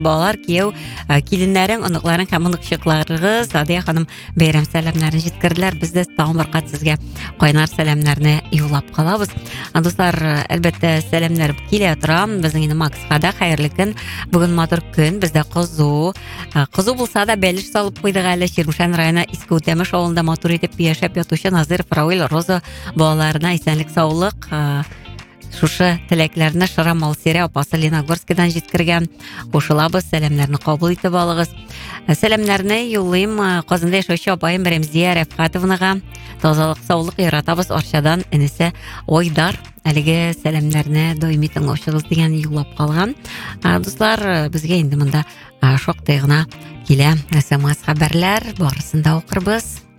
балалар, кияу, киленнәрең, оныкларың һәм оныкчыкларыгыз, Садия ханым бәйрәм сәламнарын җиткерделәр. Без дә тагын бер кат сезгә кайнар сәламнарны юллап калабыз. Дуслар, әлбәттә, сәламнар килә тора. Безнең инде Макска да хәерле көн. Бүген матур көн. Бездә кызу булса да бәлеш салып куйдык әле. Чирмешән районы Иске Үтәмеш авылында матур итеп яшәп ятучы Назир Фрауил Роза балаларына исәнлек, саулык, шушы теләкләрне Шыра Малсеря апасы Леногорскидан җиткергән. Кушылабыз, сәламнарны кабул итеп алыгыз. Сәламнарны юллыйм Казанда яшәүче апайым Рәмзия Рәфкатовнага. Тазалык, саулык яратабыз Арчадан энесе Ойдар. Әлеге сәламнарны даими тыңлаучыбыз дигән юллап калган. Дуслар, безгә инде монда шактый гына килә SMS хәбәрләр, барысын да укырбыз.